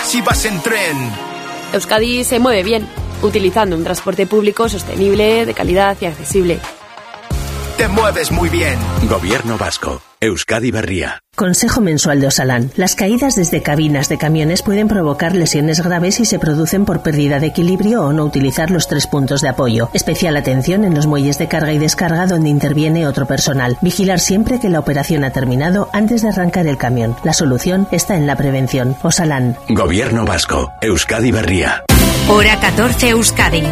si vas en tren. Euskadi se mueve bien, utilizando un transporte público sostenible, de calidad y accesible. Te mueves muy bien. Gobierno vasco. Euskadi Berria. Consejo mensual de Osalan. Las caídas desde cabinas de camiones pueden provocar lesiones graves si se producen por pérdida de equilibrio o no utilizar los 3 puntos de apoyo. Especial atención en los muelles de carga y descarga donde interviene otro personal. Vigilar siempre que la operación ha terminado antes de arrancar el camión. La solución está en la prevención. Osalan. Gobierno vasco. Euskadi Berria. Hora 14 Euskadi.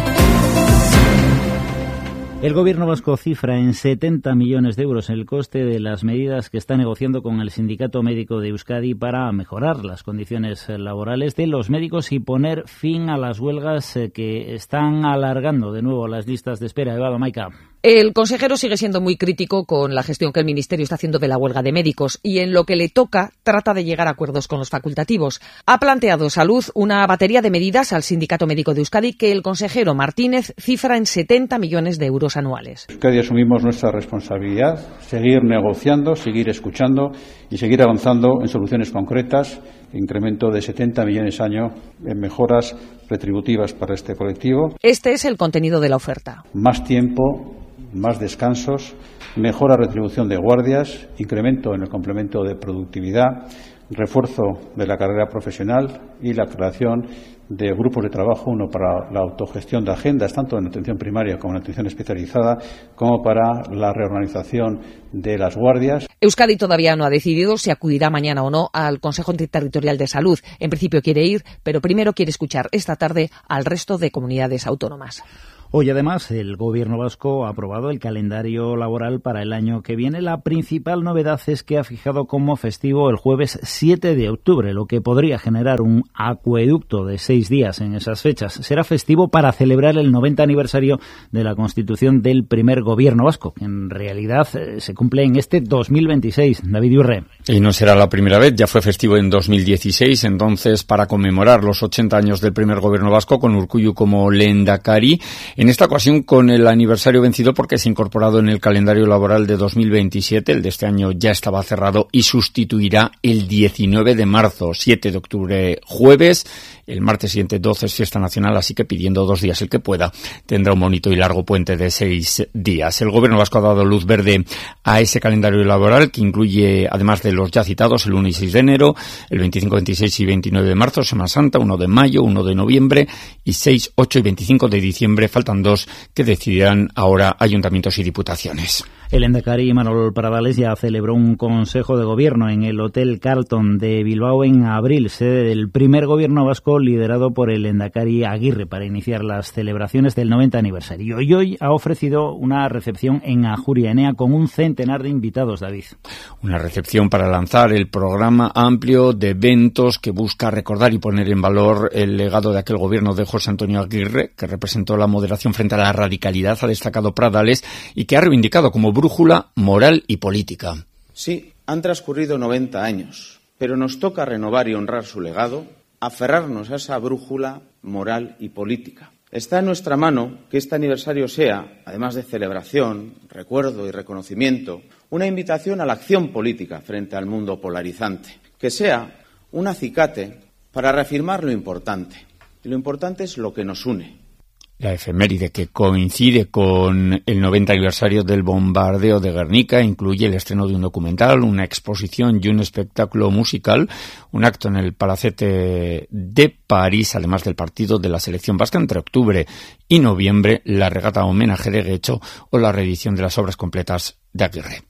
El Gobierno vasco cifra en 70 millones de euros el coste de las medidas que está negociando con el Sindicato Médico de Euskadi para mejorar las condiciones laborales de los médicos y poner fin a las huelgas que están alargando de nuevo las listas de espera. Eva Domaica. El consejero sigue siendo muy crítico con la gestión que el Ministerio está haciendo de la huelga de médicos y en lo que le toca trata de llegar a acuerdos con los facultativos. Ha planteado Salud una batería de medidas al Sindicato Médico de Euskadi que el consejero Martínez cifra en 70 millones de euros anuales. Euskadi asumimos nuestra responsabilidad, seguir negociando, seguir escuchando y seguir avanzando en soluciones concretas, incremento de 70 millones año en mejoras retributivas para este colectivo. Este es el contenido de la oferta. Más tiempo, más descansos, mejora retribución de guardias, incremento en el complemento de productividad, refuerzo de la carrera profesional y la creación de grupos de trabajo, uno para la autogestión de agendas, tanto en atención primaria como en atención especializada, como para la reorganización de las guardias. Euskadi todavía no ha decidido si acudirá mañana o no al Consejo Interterritorial de Salud. En principio quiere ir, pero primero quiere escuchar esta tarde al resto de comunidades autónomas. Hoy, además, el Gobierno vasco ha aprobado el calendario laboral para el año que viene. La principal novedad es que ha fijado como festivo el jueves 7 de octubre, lo que podría generar un acueducto de 6 días en esas fechas. Será festivo para celebrar el 90 aniversario de la constitución del primer Gobierno vasco, que en realidad se cumple en este 2026. David Urre. Y no será la primera vez, ya fue festivo en 2016, entonces para conmemorar los 80 años del primer Gobierno vasco con Urkullu como lehendakari. En esta ocasión con el aniversario vencido porque se ha incorporado en el calendario laboral de 2027, el de este año ya estaba cerrado y sustituirá el 19 de marzo, 7 de octubre jueves, el martes siguiente 12 es fiesta nacional, así que pidiendo 2 días el que pueda, tendrá un bonito y largo puente de 6 días. El Gobierno vasco ha dado luz verde a ese calendario laboral que incluye, además de los ya citados, el 1 y 6 de enero, el 25, 26 y 29 de marzo, Semana Santa, 1 de mayo, 1 de noviembre y 6, 8 y 25 de diciembre. Faltan 2 que decidirán ahora ayuntamientos y diputaciones. El lehendakari Imanol Pradales ya celebró un consejo de gobierno en el Hotel Carlton de Bilbao en abril, sede del primer Gobierno vasco liderado por el lehendakari Aguirre para iniciar las celebraciones del 90 aniversario. Y hoy ha ofrecido una recepción en Ajuria Enea con un centenar de invitados, David. Una recepción para lanzar el programa amplio de eventos que busca recordar y poner en valor el legado de aquel gobierno de José Antonio Aguirre, que representó la moderación frente a la radicalidad, ha destacado Pradales, y que ha reivindicado como brújula moral y política. Sí, han transcurrido 90 años, pero nos toca renovar y honrar su legado, aferrarnos a esa brújula moral y política. Está en nuestra mano que este aniversario sea, además de celebración, recuerdo y reconocimiento, una invitación a la acción política frente al mundo polarizante, que sea un acicate para reafirmar lo importante. Y lo importante es lo que nos une. La efeméride, que coincide con el 90 aniversario del bombardeo de Guernica, incluye el estreno de un documental, una exposición y un espectáculo musical, un acto en el Palacete de París, además del partido de la selección vasca entre octubre y noviembre, la regata homenaje de Guecho o la reedición de las obras completas de Aguirre.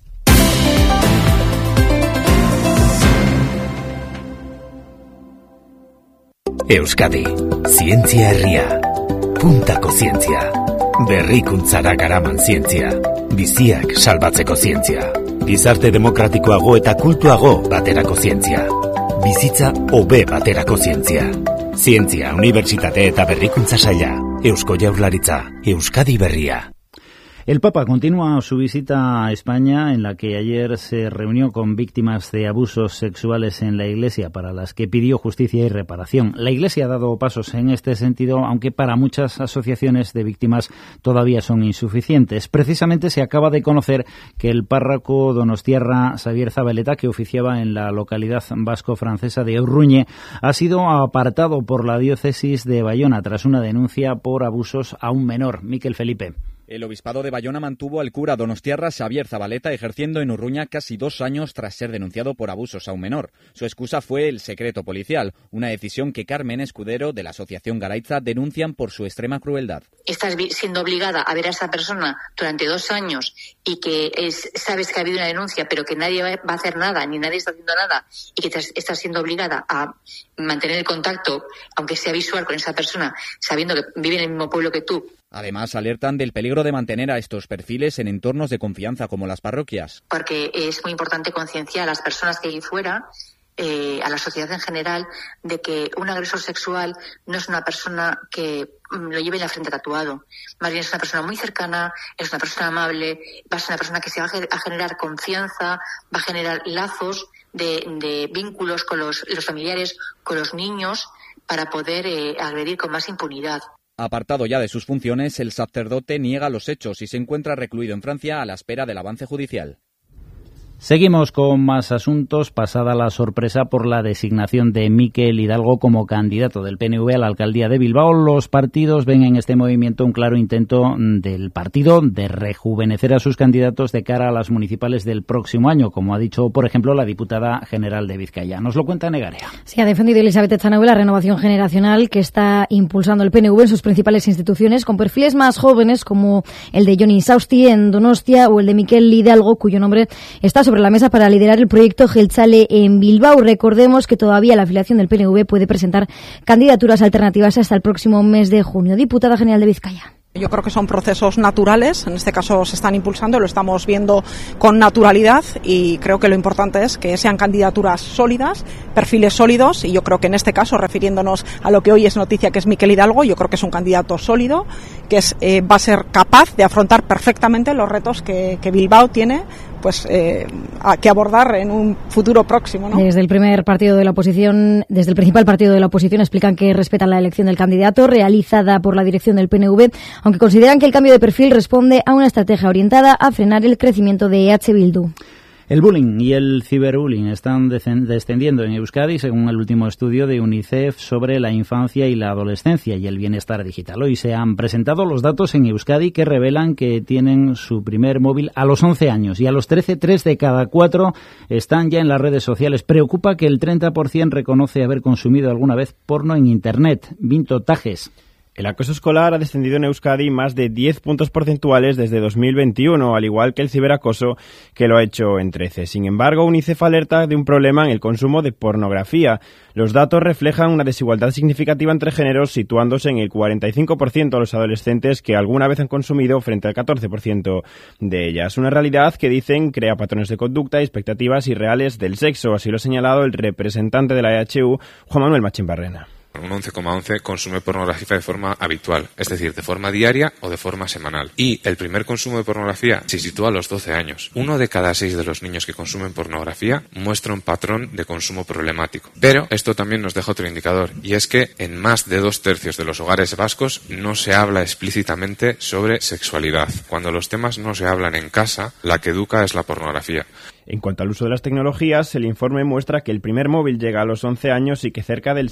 Euskadi, zientzia herria. Puntako zientzia. Berrikuntzara garaman zientzia. Biziak salbatzeko zientzia. Gizarte demokratikoago eta kultuago baterako zientzia. Bizitza hobe baterako zientzia. Zientzia, unibertsitate eta berrikuntza saila. Eusko Jaurlaritza, Euskadi Berria. El Papa continúa su visita a España, en la que ayer se reunió con víctimas de abusos sexuales en la Iglesia, para las que pidió justicia y reparación. La Iglesia ha dado pasos en este sentido, aunque para muchas asociaciones de víctimas todavía son insuficientes. Precisamente se acaba de conocer que el párroco donostiarra Xavier Zabaleta, que oficiaba en la localidad vasco-francesa de Urruñe, ha sido apartado por la diócesis de Bayona tras una denuncia por abusos a un menor. Miquel Felipe. El obispado de Bayona mantuvo al cura donostiarra Xavier Zabaleta ejerciendo en Urruña casi 2 años tras ser denunciado por abusos a un menor. Su excusa fue el secreto policial, una decisión que Carmen Escudero, de la asociación Garaitza, denuncian por su extrema crueldad. Estás siendo obligada a ver a esa persona durante 2 años y que sabes que ha habido una denuncia, pero que nadie va a hacer nada, ni nadie está haciendo nada, y que estás siendo obligada a mantener el contacto, aunque sea visual, con esa persona, sabiendo que vive en el mismo pueblo que tú. Además, alertan del peligro de mantener a estos perfiles en entornos de confianza como las parroquias. Porque es muy importante concienciar a las personas que hay fuera, a la sociedad en general, de que un agresor sexual no es una persona que lo lleve en la frente tatuado. Más bien es una persona muy cercana, es una persona amable, va a ser una persona que se va a generar confianza, va a generar lazos de vínculos con los familiares, con los niños, para poder agredir con más impunidad. Apartado ya de sus funciones, el sacerdote niega los hechos y se encuentra recluido en Francia a la espera del avance judicial. Seguimos con más asuntos, pasada la sorpresa por la designación de Mikel Hidalgo como candidato del PNV a la alcaldía de Bilbao. Los partidos ven en este movimiento un claro intento del partido de rejuvenecer a sus candidatos de cara a las municipales del próximo año, como ha dicho, por ejemplo, la diputada general de Vizcaya. Nos lo cuenta Negarea. Sí, ha defendido Elizabeth Echanove la renovación generacional que está impulsando el PNV en sus principales instituciones, con perfiles más jóvenes como el de Jon Insausti en Donostia o el de Mikel Hidalgo, cuyo nombre está sobre la mesa para liderar el proyecto Jeltzale en Bilbao. Recordemos que todavía la afiliación del PNV puede presentar candidaturas alternativas hasta el próximo mes de junio. Diputada general de Vizcaya. Yo creo que son procesos naturales, en este caso se están impulsando, lo estamos viendo con naturalidad y creo que lo importante es que sean candidaturas sólidas, perfiles sólidos, y yo creo que en este caso, refiriéndonos a lo que hoy es noticia, que es Mikel Hidalgo, yo creo que es un candidato sólido, que va a ser capaz de afrontar perfectamente los retos que Bilbao tiene que abordar en un futuro próximo, ¿no? Desde el principal partido de la oposición explican que respetan la elección del candidato realizada por la dirección del PNV, aunque consideran que el cambio de perfil responde a una estrategia orientada a frenar el crecimiento de EH Bildu. El bullying y el ciberbullying están descendiendo en Euskadi, según el último estudio de UNICEF sobre la infancia y la adolescencia y el bienestar digital. Hoy se han presentado los datos en Euskadi que revelan que tienen su primer móvil a los 11 años y a los 13, 3 de cada 4 están ya en las redes sociales. Preocupa que el 30% reconoce haber consumido alguna vez porno en Internet. Vinto Tajes. El acoso escolar ha descendido en Euskadi más de 10 puntos porcentuales desde 2021, al igual que el ciberacoso, que lo ha hecho en 13. Sin embargo, UNICEF alerta de un problema en el consumo de pornografía. Los datos reflejan una desigualdad significativa entre géneros, situándose en el 45% de los adolescentes que alguna vez han consumido frente al 14% de ellas. Una realidad que, dicen, crea patrones de conducta y expectativas irreales del sexo. Así lo ha señalado el representante de la EHU, Juan Manuel Machín Barrena. Un 11,11 consume pornografía de forma habitual, es decir, de forma diaria o de forma semanal. Y el primer consumo de pornografía se sitúa a los 12 años. 1 de cada 6 de los niños que consumen pornografía muestra un patrón de consumo problemático. Pero esto también nos deja otro indicador, y es que en más de 2/3 de los hogares vascos no se habla explícitamente sobre sexualidad. Cuando los temas no se hablan en casa, la que educa es la pornografía. En cuanto al uso de las tecnologías, el informe muestra que el primer móvil llega a los 11 años y que cerca del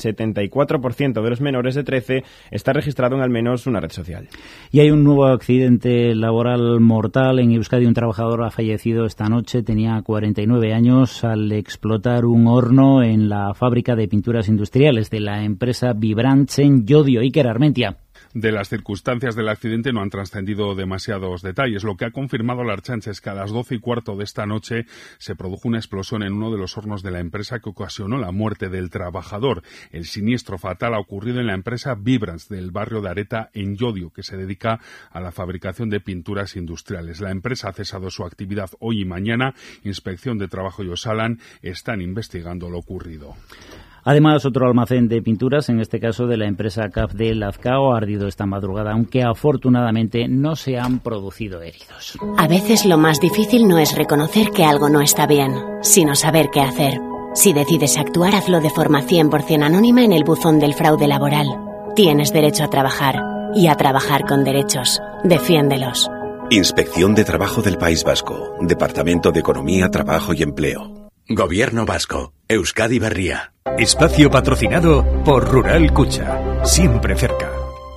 74% de los menores de 13 está registrado en al menos una red social. Y hay un nuevo accidente laboral mortal en Euskadi. Un trabajador ha fallecido esta noche, tenía 49 años, al explotar un horno en la fábrica de pinturas industriales de la empresa Vibrants en Llodio. Iker Armentia. De las circunstancias del accidente no han trascendido demasiados detalles. Lo que ha confirmado la Ertzaintza es que a las 12:15 de esta noche se produjo una explosión en uno de los hornos de la empresa que ocasionó la muerte del trabajador. El siniestro fatal ha ocurrido en la empresa Vibrants del barrio de Areta en Llodio, que se dedica a la fabricación de pinturas industriales. La empresa ha cesado su actividad hoy y mañana. Inspección de Trabajo y Osalan están investigando lo ocurrido. Además, otro almacén de pinturas, en este caso de la empresa CAF de Lazcao, ha ardido esta madrugada, aunque afortunadamente no se han producido heridos. A veces lo más difícil no es reconocer que algo no está bien, sino saber qué hacer. Si decides actuar, hazlo de forma 100% anónima en el buzón del fraude laboral. Tienes derecho a trabajar y a trabajar con derechos. Defiéndelos. Inspección de Trabajo del País Vasco. Departamento de Economía, Trabajo y Empleo. Gobierno Vasco. Euskadi Berria. Espacio patrocinado por Rural Cucha. Siempre cerca.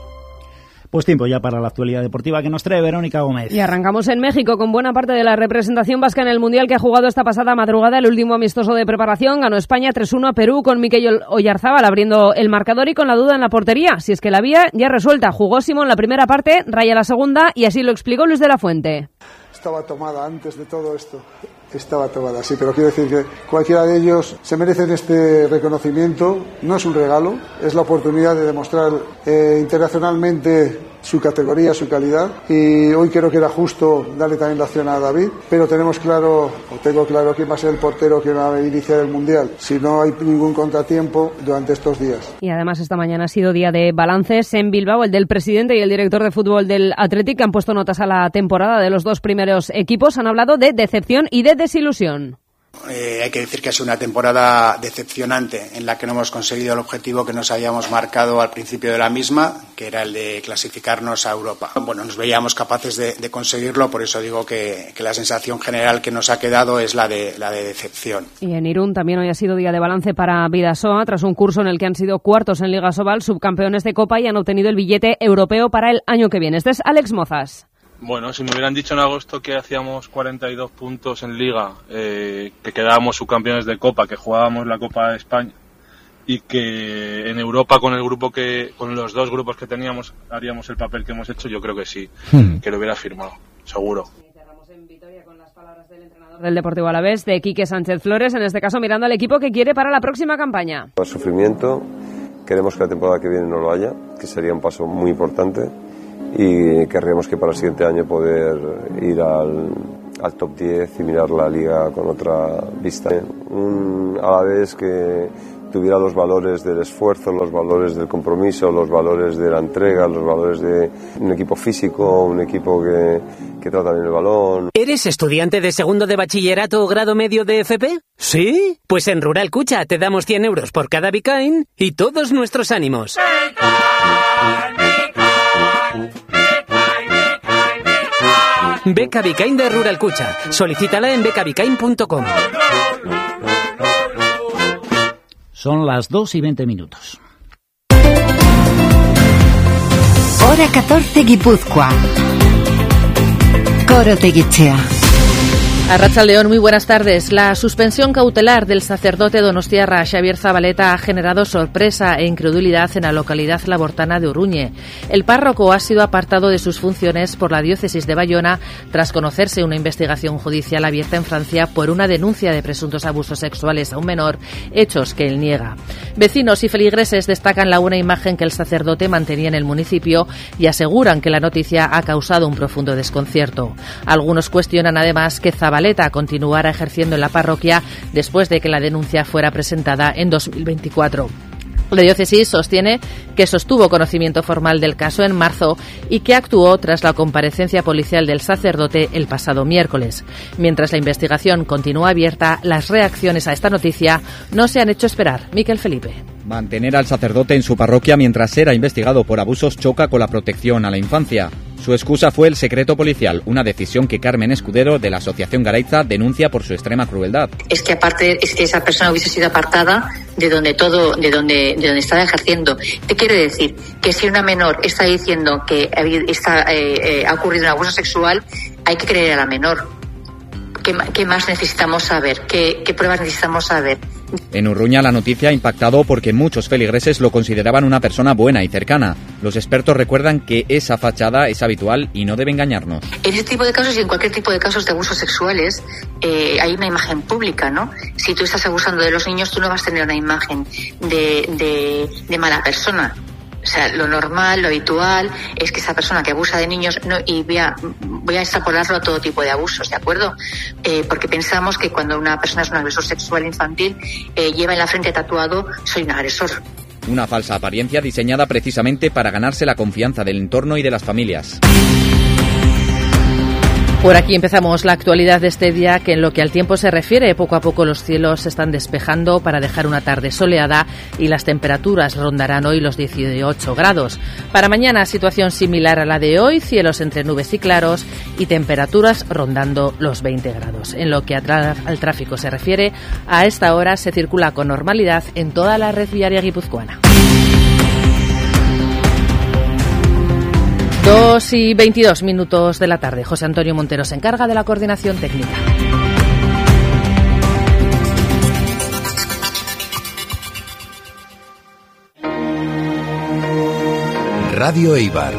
Pues tiempo ya para la actualidad deportiva que nos trae Verónica Gómez. Y arrancamos en México con buena parte de la representación vasca en el Mundial que ha jugado esta pasada madrugada el último amistoso de preparación. Ganó España 3-1 a Perú con Mikel Oyarzábal abriendo el marcador y con la duda en la portería. Si es que la vía ya resuelta. Jugó Simón la primera parte, Raya la segunda y así lo explicó Luis de la Fuente. Estaba tomada antes de todo esto. Estaba tomada, sí, pero quiero decir que cualquiera de ellos se merecen este reconocimiento. No es un regalo, es la oportunidad de demostrar internacionalmente su categoría, su calidad, y hoy creo que era justo darle también la acción a David, pero tengo claro quién va a ser el portero que va a iniciar el Mundial, si no hay ningún contratiempo durante estos días. Y además esta mañana ha sido día de balances en Bilbao, el del presidente y el director de fútbol del Athletic, que han puesto notas a la temporada de los dos primeros equipos, han hablado de decepción y de desilusión. Hay que decir que ha sido una temporada decepcionante en la que no hemos conseguido el objetivo que nos habíamos marcado al principio de la misma, que era el de clasificarnos a Europa. Bueno, nos veíamos capaces de conseguirlo, por eso digo que la sensación general que nos ha quedado es la de decepción. Y en Irún también hoy ha sido día de balance para Bidasoa, tras un curso en el que han sido cuartos en Liga Sobal, subcampeones de Copa y han obtenido el billete europeo para el año que viene. Este es Alex Mozas. Bueno, si me hubieran dicho en agosto que hacíamos 42 puntos en Liga, que quedábamos subcampeones de Copa, que jugábamos la Copa de España y que en Europa con los dos grupos que teníamos haríamos el papel que hemos hecho, yo creo que sí, que lo hubiera firmado, seguro. Del Deportivo Alavés, de Quique Sánchez Flores, en este caso mirando al equipo que quiere para la próxima campaña. Por sufrimiento, queremos que la temporada que viene no lo haya, que sería un paso muy importante. Y querríamos que para el siguiente año poder ir al top 10 y mirar la liga con otra vista. Un Alavés que tuviera los valores del esfuerzo, los valores del compromiso, los valores de la entrega, los valores de un equipo físico, un equipo que trata bien el balón. ¿Eres estudiante de segundo de bachillerato o grado medio de FP? ¿Sí? Pues en Rural Cucha te damos 100 euros por cada Bicain y todos nuestros ánimos. Beca Bicain de Rural Cucha. Solicítala en becabicain.com. Son las 2:20. Hora 14 Guipúzcoa. Coroteguichea. Arratsaldeon, muy buenas tardes. La suspensión cautelar del sacerdote donostiarra Xabier Zabaleta ha generado sorpresa e incredulidad en la localidad labortana de Uruñe. El párroco ha sido apartado de sus funciones por la diócesis de Bayona tras conocerse una investigación judicial abierta en Francia por una denuncia de presuntos abusos sexuales a un menor, hechos que él niega. Vecinos y feligreses destacan la buena imagen que el sacerdote mantenía en el municipio y aseguran que la noticia ha causado un profundo desconcierto. Algunos cuestionan además que Zabaleta continuara ejerciendo en la parroquia después de que la denuncia fuera presentada en 2024. La diócesis sostiene que sostuvo conocimiento formal del caso en marzo y que actuó tras la comparecencia policial del sacerdote el pasado miércoles. Mientras la investigación continúa abierta, las reacciones a esta noticia no se han hecho esperar. Miquel Felipe. Mantener al sacerdote en su parroquia mientras era investigado por abusos choca con la protección a la infancia. Su excusa fue el secreto policial, una decisión que Carmen Escudero, de la Asociación Garaitza, denuncia por su extrema crueldad. Es que aparte, es que esa persona hubiese sido apartada de donde estaba ejerciendo. Te quiero decir que si una menor está diciendo que ha ocurrido un abuso sexual, hay que creer a la menor. ¿Qué más necesitamos saber? ¿Qué pruebas necesitamos saber? En Urruña la noticia ha impactado porque muchos feligreses lo consideraban una persona buena y cercana. Los expertos recuerdan que esa fachada es habitual y no debe engañarnos. En este tipo de casos y en cualquier tipo de casos de abusos sexuales hay una imagen pública, ¿no? Si tú estás abusando de los niños, tú no vas a tener una imagen de mala persona. sea, lo normal, lo habitual es que esa persona que abusa de niños, y voy a extrapolarlo a todo tipo de abusos, ¿de acuerdo? Porque pensamos que cuando una persona es un agresor sexual infantil, lleva en la frente tatuado, soy un agresor. Una falsa apariencia diseñada precisamente para ganarse la confianza del entorno y de las familias. Por aquí empezamos la actualidad de este día, que en lo que al tiempo se refiere, poco a poco los cielos se están despejando para dejar una tarde soleada y las temperaturas rondarán hoy los 18 grados. Para mañana, situación similar a la de hoy, cielos entre nubes y claros y temperaturas rondando los 20 grados. En lo que al tráfico se refiere, a esta hora se circula con normalidad en toda la red viaria guipuzcoana. 2:22 de la tarde. José Antonio Montero se encarga de la coordinación técnica. Radio Eibar.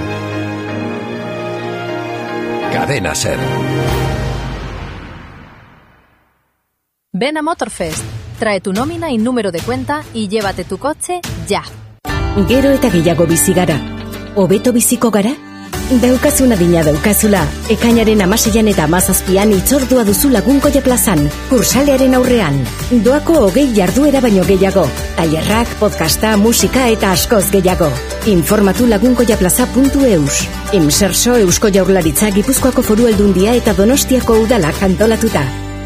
Cadena SER. Ven a Motorfest. Trae tu nómina y número de cuenta y llévate tu coche ya. Gero eta gehiago bizi gara. Hobeto biziko gara? Daukazuna dina daukazula. Ekainaren 16an eta 17an hitzordua duzu Lagunkoia plazan. Kursalearen aurrean. Doako 20 jarduera baino gehiago. Tailerrak, podcasta, musika eta askoz gehiago. Informatu lagunkoiaplaza.eus. Inserso Eusko Jaurlaritza, Gipuzkoako Foru Aldundia eta Donostiako udalak antolatuta.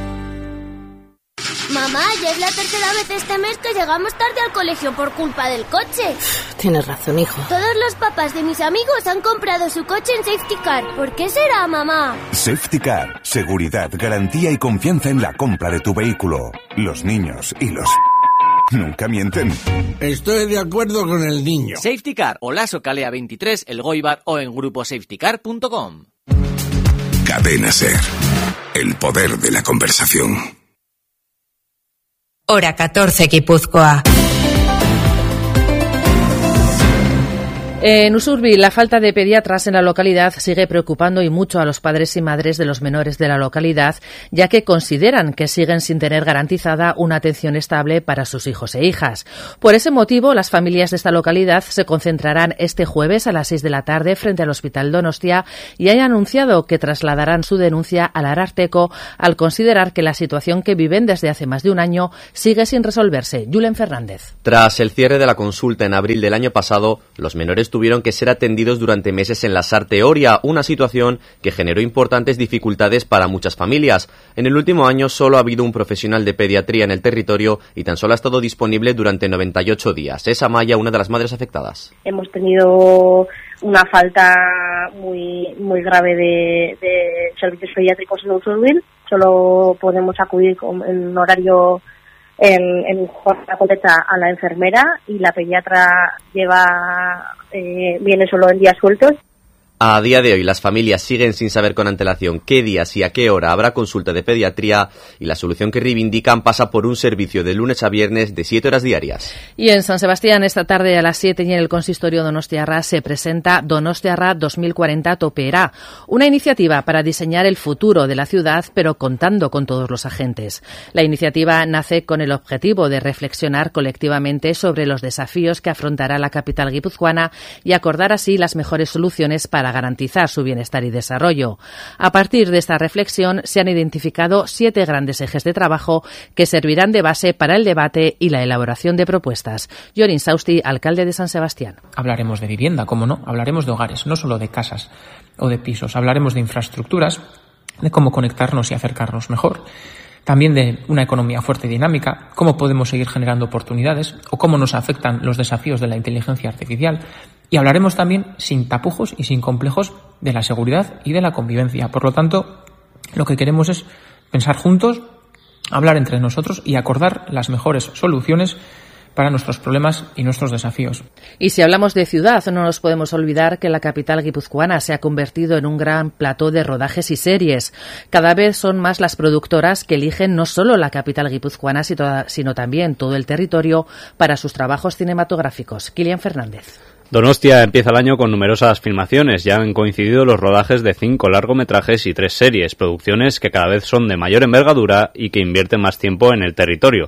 Mamá, ya es la tercera vez este mes que llegamos tarde al colegio por culpa del coche. Tienes razón, hijo. Todos los papás de mis amigos han comprado su coche en Safety Car. ¿Por qué será, mamá? Safety Car. Seguridad, garantía y confianza en la compra de tu vehículo. Los niños y los... nunca mienten. Estoy de acuerdo con el niño. Safety Car, Olaso Calea 23, El Goibar o en gruposafetycar.com. Cadena SER. El poder de la conversación. Hora 14, Guipúzcoa. En Usurbil, la falta de pediatras en la localidad sigue preocupando y mucho a los padres y madres de los menores de la localidad, ya que consideran que siguen sin tener garantizada una atención estable para sus hijos e hijas. Por ese motivo, las familias de esta localidad se concentrarán este jueves a las 6 de la tarde frente al Hospital Donostia y han anunciado que trasladarán su denuncia al Ararteko al considerar que la situación que viven desde hace más de un año sigue sin resolverse. Julen Fernández. Tras el cierre de la consulta en abril del año pasado, los menores tuvieron que ser atendidos durante meses en la Sarte Oria, una situación que generó importantes dificultades para muchas familias. En el último año solo ha habido un profesional de pediatría en el territorio y tan solo ha estado disponible durante 98 días. Es Amaya, una de las madres afectadas. Hemos tenido una falta muy grave de servicios pediátricos en Usurbil. Solo podemos acudir en horario en jornada completa a la enfermera y la pediatra viene solo en días sueltos. A día de hoy las familias siguen sin saber con antelación qué días y a qué hora habrá consulta de pediatría y la solución que reivindican pasa por un servicio de lunes a viernes de 7 horas diarias. Y en San Sebastián esta tarde a las 7 y en el consistorio Donostiarra se presenta Donostiarra 2040 Topeará, una iniciativa para diseñar el futuro de la ciudad pero contando con todos los agentes. La iniciativa nace con el objetivo de reflexionar colectivamente sobre los desafíos que afrontará la capital guipuzcoana y acordar así las mejores soluciones para garantizar su bienestar y desarrollo. A partir de esta reflexión se han identificado 7 grandes ejes de trabajo que servirán de base para el debate y la elaboración de propuestas. Jorin Sausti, alcalde de San Sebastián. Hablaremos de vivienda, cómo no, hablaremos de hogares, no solo de casas o de pisos, hablaremos de infraestructuras, de cómo conectarnos y acercarnos mejor. También de una economía fuerte y dinámica, cómo podemos seguir generando oportunidades o cómo nos afectan los desafíos de la inteligencia artificial. Y hablaremos también sin tapujos y sin complejos de la seguridad y de la convivencia. Por lo tanto, lo que queremos es pensar juntos, hablar entre nosotros y acordar las mejores soluciones para nuestros problemas y nuestros desafíos. Y si hablamos de ciudad, no nos podemos olvidar que la capital guipuzcoana se ha convertido en un gran plató de rodajes y series. Cada vez son más las productoras que eligen no solo la capital guipuzcoana, sino también todo el territorio para sus trabajos cinematográficos. Kilian Fernández. Donostia empieza el año con numerosas filmaciones. Ya han coincidido los rodajes de 5 largometrajes y 3 series, producciones que cada vez son de mayor envergadura y que invierten más tiempo en el territorio.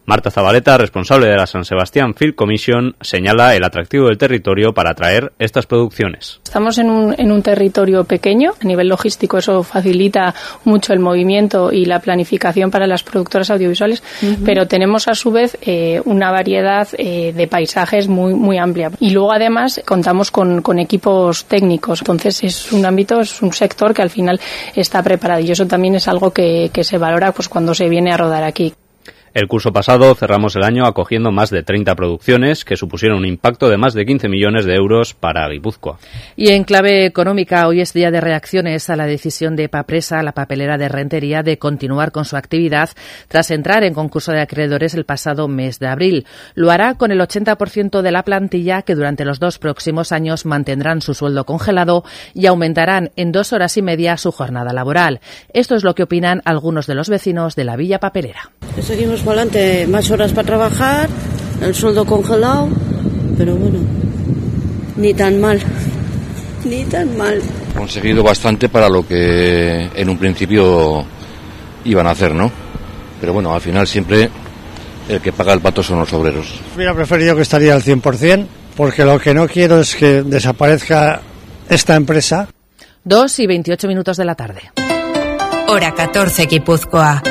Marta Zabaleta, responsable de la San Sebastián Film Commission, señala el atractivo del territorio para atraer estas producciones. Estamos en un territorio pequeño. A nivel logístico eso facilita mucho el movimiento y la planificación para las productoras audiovisuales, pero tenemos a su vez una variedad de paisajes muy amplia. Y luego además contamos con equipos técnicos. Entonces es un ámbito, es un sector que al final está preparado y eso también es algo que se valora pues cuando se viene a rodar aquí. El curso pasado cerramos el año acogiendo más de 30 producciones que supusieron un impacto de más de 15 millones de euros para Guipúzcoa. Y en clave económica, hoy es día de reacciones a la decisión de Papresa, la papelera de Rentería, de continuar con su actividad tras entrar en concurso de acreedores el pasado mes de abril. Lo hará con el 80% de la plantilla, que durante los 2 próximos años mantendrán su sueldo congelado y aumentarán en 2 horas y media su jornada laboral. Esto es lo que opinan algunos de los vecinos de la Villa Papelera. Seguimos para adelante, más horas para trabajar, el sueldo congelado, pero bueno, ni tan mal, ni tan mal. Conseguido bastante para lo que en un principio iban a hacer, ¿no? Pero bueno, al final siempre el que paga el pato son los obreros. Hubiera preferido que estaría al 100%, porque lo que no quiero es que desaparezca esta empresa. 2:28 de la tarde. Hora 14, Guipúzcoa.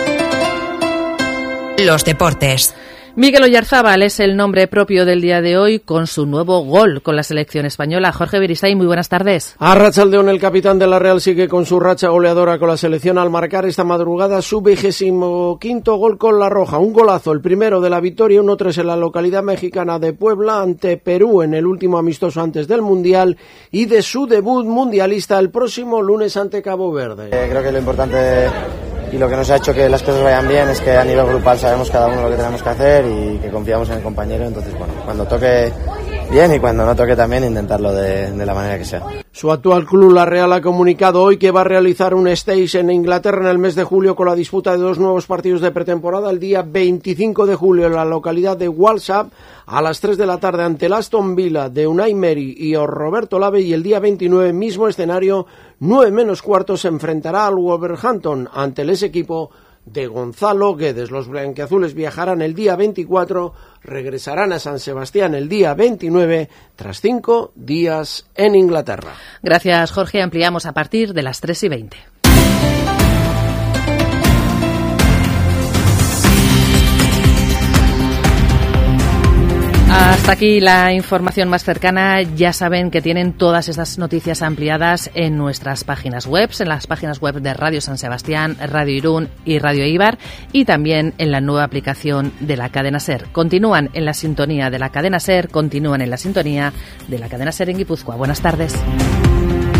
Los deportes. Miguel Oyarzábal es el nombre propio del día de hoy con su nuevo gol con la selección española. Jorge Beristain, muy buenas tardes. Arratsaldeon, el capitán de la Real sigue con su racha goleadora con la selección al marcar esta madrugada su 25º gol con la roja. Un golazo, el primero de la victoria 1-3 en la localidad mexicana de Puebla ante Perú en el último amistoso antes del Mundial y de su debut mundialista el próximo lunes ante Cabo Verde. Creo que lo importante y lo que nos ha hecho que las cosas vayan bien es que a nivel grupal sabemos cada uno lo que tenemos que hacer y que confiamos en el compañero. Entonces, bueno, cuando toque bien y cuando no toque también intentarlo de la manera que sea. Su actual club, la Real, ha comunicado hoy que va a realizar un stage en Inglaterra en el mes de julio con la disputa de 2 nuevos partidos de pretemporada. El día 25 de julio en la localidad de Walsall a las 3 de la tarde ante el Aston Villa de Unai Emery y Roberto Lave, y el día 29 mismo escenario 9:15 se enfrentará al Wolverhampton ante el equipo de Gonzalo Guedes. Los blanquiazules viajarán el día 24, regresarán a San Sebastián el día 29 tras 5 días en Inglaterra. Gracias, Jorge. Ampliamos a partir de las 3:20. Hasta aquí la información más cercana. Ya saben que tienen todas estas noticias ampliadas en nuestras páginas web, en las páginas web de Radio San Sebastián, Radio Irún y Radio Eibar, y también en la nueva aplicación de la cadena SER. Continúan en la sintonía de la cadena SER, continúan en la sintonía de la cadena SER en Guipúzcoa. Buenas tardes.